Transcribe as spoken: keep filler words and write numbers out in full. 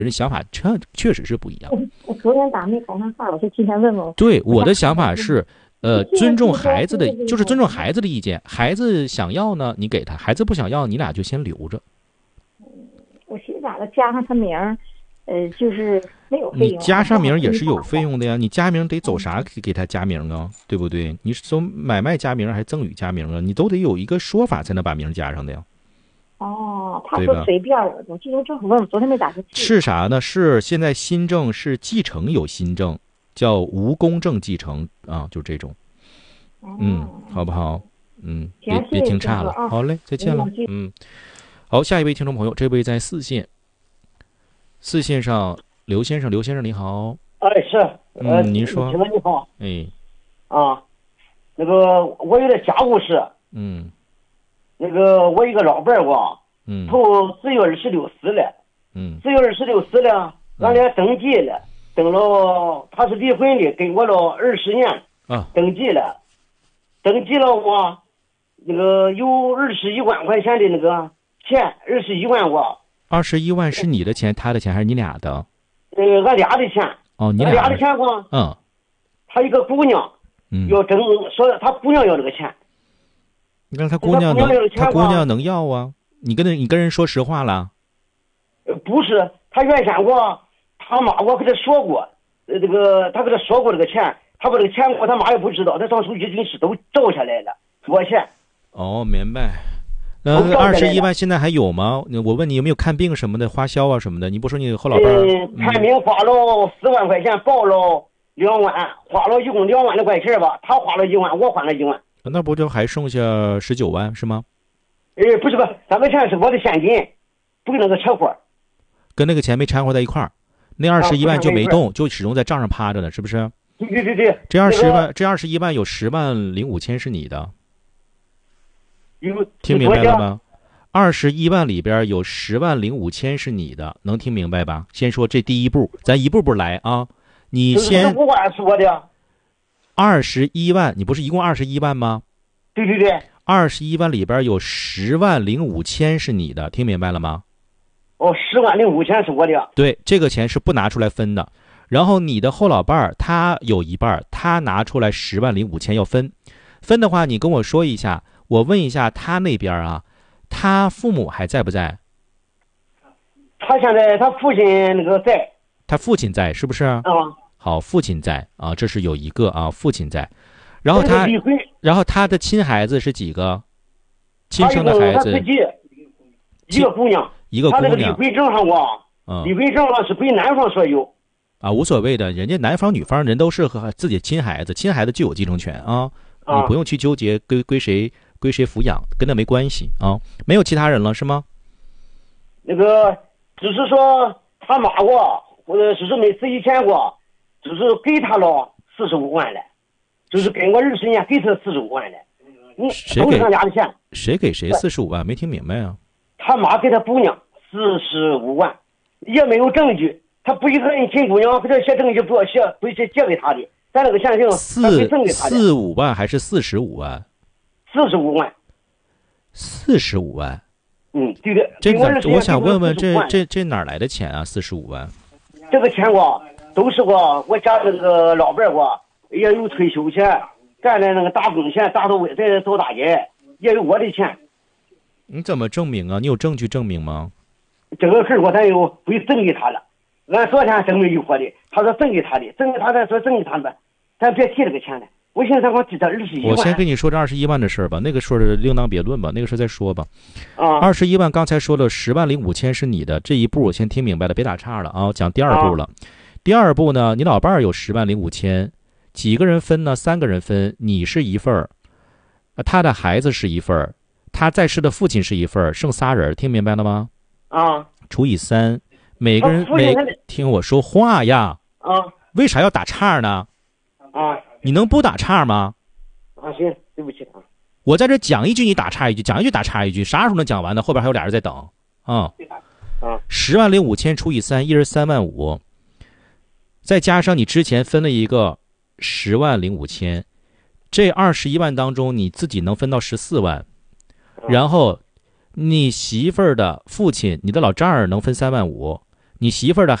人想法确确实是不一样。 我昨天打没赶上话，我就今天问问。 对，我的想法是，呃，尊重孩子的，就是尊重孩子的意见。孩子想要呢，你给他；孩子不想要，你俩就先留着。 我寻思咋的，加上他名儿，呃，就是没有费用。 你加上名也是有费用的呀，你加名得走啥给给他加名啊？对不对？你是走买卖加名还是赠与加名啊？你都得有一个说法才能把名加上的呀。 哦，他说随便了，我记得政府问，昨天没打过去。 是啥呢？是现在新政是继承有新政，叫无公证继承啊，就这种。嗯，好不好？嗯，别别听差了。好嘞，再见了。嗯，好，下一位听众朋友，这位在四线，四线上刘先生，刘先生你好。 哎，是。 嗯，您说。 请问你好。 哎。 啊，那个我有点家务事。 嗯。 那个我一个老伴儿吧， 嗯， 头四月二十六死了， 嗯， 四月二十六死了，俺俩登记了，登了，他是离婚的，跟我了二十年， 啊， 登记了，登记了我，那个有二十一万块钱的那个钱，二十一万我， 二十一万是你的钱，他的钱还是你俩的？ 呃，俺俩的钱。 哦，你俩。俺俩的钱吧， 嗯， 他一个姑娘， 嗯， 要挣，说他姑娘要这个钱。 你看他姑娘能，他姑娘能要啊？你跟他，你跟人说实话了？ 呃，不是，他原先我他妈我跟他说过，呃，这个他跟他说过这个钱，他把这个钱我他妈也不知道，他上手机军事都照下来了，多少钱？ 哦，明白。那二十一万现在还有吗？我问你有没有看病什么的花销啊什么的？你不说你后老伴儿？ 嗯，看病花了四万块钱，报了两万，花了一共两万的块钱吧，他花了一万，我花了一万。 那不就还剩下十九万是吗？ 呃，不是不，咱们钱是我的现金，不跟那个扯伙， 跟那个钱没掺和在一块儿，那二十一万就没动，啊、就始终在账上趴着呢，是不是？ 对对对对。 这二十万，那个、这二十一万有十万零五千是你的， 有听明白了吗？二十一万里边有十万零五千是你的，能听明白吧？先说这第一步，咱一步步来啊。你先。 五万是我的。 二十一万，你不是一共二十一万吗？ 对对对。 二十一万里边有十万零五千是你的，听明白了吗？ 哦，十万零五千是我的。 对，这个钱是不拿出来分的。然后你的后老伴儿他有一半，他拿出来十万零五千要分。分的话，你跟我说一下，我问一下他那边啊，他父母还在不在？ 他现在他父亲那个在。 他父亲在是不是？ 啊、 嗯。好，父亲在啊，这是有一个啊，父亲在，然后他，然后他的亲孩子是几个？亲生的孩子， 一个姑娘， 一个姑娘。他这个离婚证上啊， 嗯， 离婚证上是归男方所有啊，无所谓的，人家男方女方人都是和自己亲孩子，亲孩子就有继承权啊， 啊你不用去纠结归归谁归谁抚养，跟他没关系啊，没有其他人了是吗？ 那个只是说他骂我，或者只是每次以前我。只是给他了四十五万了，就是跟我二十年给他四十五万了，嗯，都是他家的钱。 谁给谁四十五万？没听明白啊。 他妈给他姑娘四十五万，也没有证据，他不一个人亲姑娘给他写证据，不要写，不写借给他的，咱那个钱是四四五万还是四十五万？ 四十五万。 四十五万。 嗯，对的。 这个我想问问，这这这哪来的钱啊？四十五万。 这个钱我。都是我，我家那个老伴儿我也有退休钱，干的那个打工钱，打到我在做大爷，也有我的钱。 你怎么证明啊？你有证据证明吗？ 这个事儿我咱又会赠给他了。俺昨天证明有活的，他说赠给他的，赠给他再说赠给他的，咱别提这个钱了。我现在咱光提这二十一万。 我先跟你说这二十一万的事儿吧，那个说是另当别论吧，那个事儿再说吧。 啊， 二十一万刚才说了十万零五千是你的，这一步我先听明白了，别打岔了啊，讲第二步了。啊第二步呢，你老伴儿有十万零五千，几个人分呢？三个人分，你是一份儿，他的孩子是一份儿，他在世的父亲是一份儿，剩仨人，听明白了吗？ 啊， 除以三，每个人每听我说话呀。 啊， 为啥要打岔呢？ 啊， 你能不打岔吗？ 啊，行，对不起啊。 我在这讲一句，你打岔一句，讲一句打岔一句，啥时候能讲完呢？后边还有俩人在等啊。 啊， 十万零五千除以三，一人三万五。再加上你之前分了一个十万零五千，这二十一万当中你自己能分到十四万，然后你媳妇儿的父亲，你的老丈人能分三万五， 你媳妇儿的